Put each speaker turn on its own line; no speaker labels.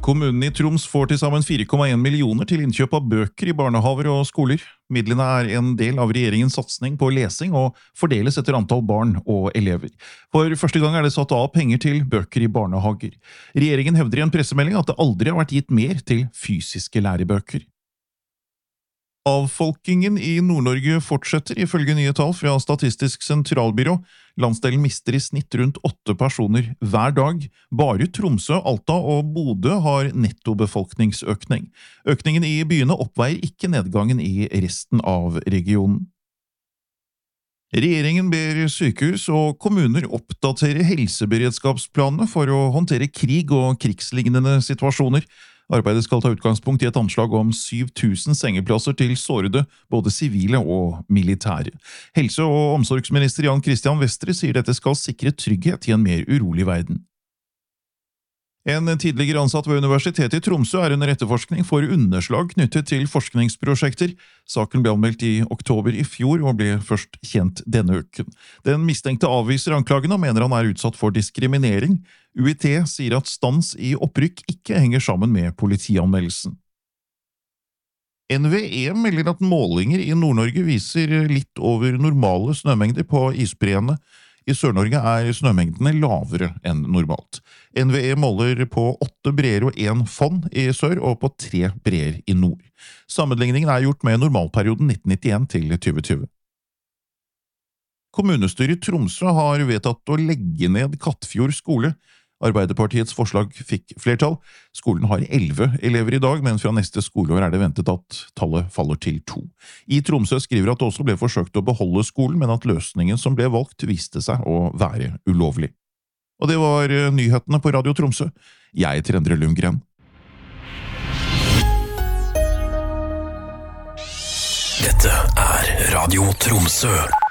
Kommunen i Troms får til sammen 4,1 millioner til innkjøp av bøker i barnehaver og skoler. Midlene er en del av regjeringens satsning på lesing og fordeles etter antall barn og elever. For første gang er det satt av penger til bøker i barnehager. Regjeringen hevder i en pressemelding at det aldri har vært gitt mer til fysiske lærebøker. Avfolkingen i Nord-Norge fortsetter ifølge nye tall fra Statistisk sentralbyrå. Landsdelen mister i snitt rundt 8 personer hver dag. Bare Tromsø, Alta og Bodø har nettobefolkningsøkning. Økningen i byene oppveier ikke nedgangen i resten av regionen. Regjeringen ber sykehus og kommuner oppdatere helseberedskapsplanene for å håndtere krig og krigslignende situasjoner. Arbeidet skal ta utgangspunkt i et anslag om 7000 sengeplasser til sårede, både sivile og militære. Helse- og omsorgsminister Jan Christian Vestre sier dette skal sikre trygghet i en mer urolig verden. En tidligere ansatt ved Universitetet i Tromsø er under etterforskning for underslag knyttet til forskningsprosjekter. Saken ble anmeldt i oktober i fjor og ble først kjent denne uken. Den mistenkte avviser anklagene og mener han er utsatt for diskriminering. UiT sier at stans i opprykk ikke henger sammen med politianmeldelsen. NVE melder at målinger i Nord-Norge viser litt over normale snømengder på isbreene. I Sør-Norge er snømengdene lavere enn normalt. NVE måler på 8 breer og 1 fonn i sør og på 3 breer i nord. Sammenligningen er gjort med normalperioden 1991 til 2020. Kommunestyret i Tromsø har vedtatt å legge ned Kattfjord skole. Arbeiderpartiets forslag fikk flertall. Skolen har 11 elever i dag, men fra neste skoleår er det ventet at tallet faller til 2. I Tromsø skriver at det også ble forsøkt å beholde skolen, men at løsningen som ble valgt viste seg å være ulovlig. Og det var nyhetene på Radio Tromsø. Jeg heter Endre Lundgren.
Dette er Radio Tromsø.